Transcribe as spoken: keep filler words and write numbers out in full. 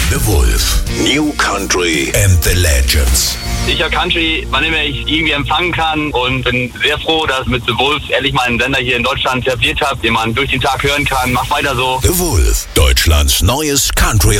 The Wolf. New Country and the Legends. Ich höre Country, wann immer ich irgendwie empfangen kann und bin sehr froh, dass mit The Wolf ehrlich mal einen Sender hier in Deutschland etabliert habe, den man durch den Tag hören kann. Macht weiter so. The Wolf, Deutschlands neues Country